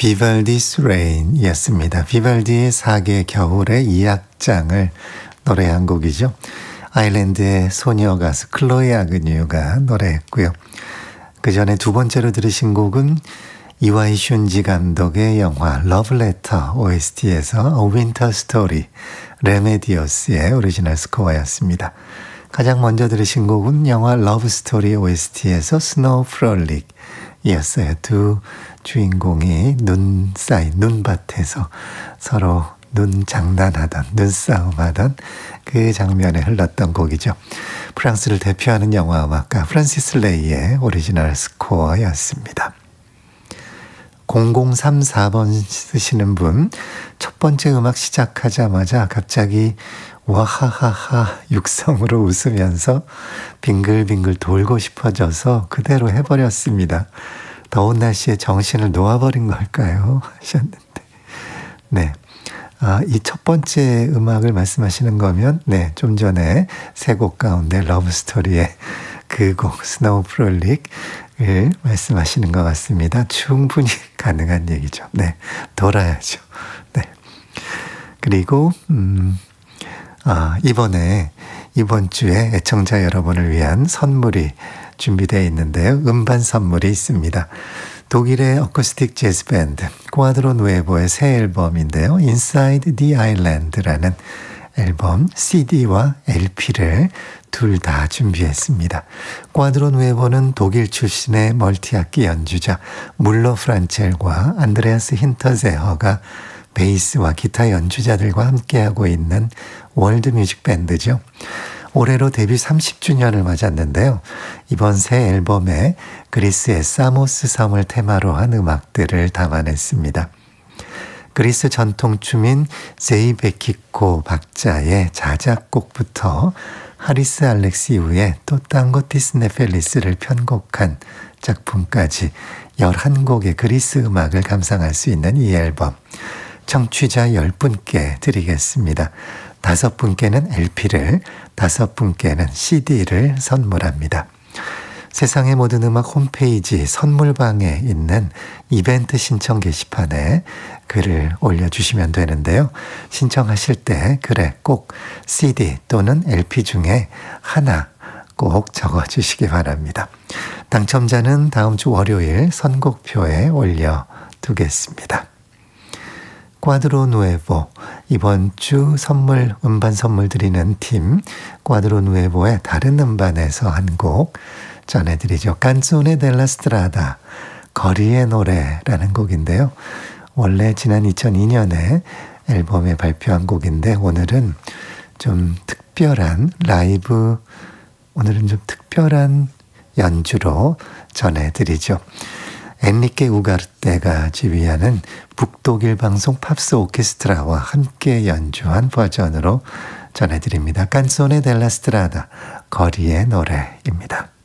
비발디's Rain이었습니다. 비발디의 4개 겨울의 2악장을 노래한 곡이죠. 아일랜드의 소녀 가수 클로이 아그뉴가 노래했고요. 그 전에 두 번째로 들으신 곡은 이와이 슌지 감독의 영화 러브레터 OST에서 A Winter Story, 레메디어스의 오리지널 스코어였습니다. 가장 먼저 들으신 곡은 영화 러브스토리 OST에서 스노우 프롤릭이었어요. 두 주인공이 눈밭에서 서로 눈 장난하던, 눈싸움하던 그 장면에 흘렀던 곡이죠. 프랑스를 대표하는 영화 음악가 프란시스 레이의 오리지널 스코어였습니다. 0034번 쓰시는 분, 첫 번째 음악 시작하자마자 갑자기 와하하하 육성으로 웃으면서 빙글빙글 돌고 싶어져서 그대로 해버렸습니다. 더운 날씨에 정신을 놓아버린 걸까요? 하셨는데. 네. 이 첫 번째 음악을 말씀하시는 거면, 네, 좀 전에 세 곡 가운데 러브스토리의 그 곡, 스노우 프롤릭을 말씀하시는 것 같습니다. 충분히 가능한 얘기죠. 네. 돌아야죠. 네. 그리고, 이번 주에 애청자 여러분을 위한 선물이 준비되어 있는데요. 음반 선물이 있습니다. 독일의 어쿠스틱 재즈 밴드 꽈드로 누에보의 새 앨범인데요. Inside the Island라는 앨범 CD와 LP를 둘 다 준비했습니다. 꽈드로 누에보는 독일 출신의 멀티악기 연주자 물러 프란첼과 안드레아스 힌터제허가 베이스와 기타 연주자들과 함께하고 있는 월드뮤직 밴드죠. 올해로 데뷔 30주년을 맞았는데요. 이번 새 앨범에 그리스의 사모스 섬을 테마로 한 음악들을 담아냈습니다. 그리스 전통춤인 제이베키코 박자의 자작곡부터 하리스 알렉시우의 또땅고티스 네펠리스를 편곡한 작품까지 11곡의 그리스 음악을 감상할 수 있는 이 앨범. 청취자 10분께 드리겠습니다. 5분께는 LP를, 5분께는 CD를 선물합니다. 세상의 모든 음악 홈페이지 선물방에 있는 이벤트 신청 게시판에 글을 올려주시면 되는데요. 신청하실 때 글에 꼭 CD 또는 LP 중에 하나 꼭 적어주시기 바랍니다. 당첨자는 다음 주 월요일 선곡표에 올려두겠습니다. 꽈드로 누에보, 이번 주 음반 선물 드리는 팀 꽈드로 누에보의 다른 음반에서 한 곡 전해드리죠. 칸조네 델라 스트라다, 거리의 노래라는 곡인데요. 원래 지난 2002년에 앨범에 발표한 곡인데 오늘은 좀 특별한 연주로 전해드리죠. 엔리케 우가르테가 지휘하는 북독일 방송 팝스 오케스트라와 함께 연주한 버전으로 전해드립니다. 칸소네 델라 스트라다, 거리의 노래입니다.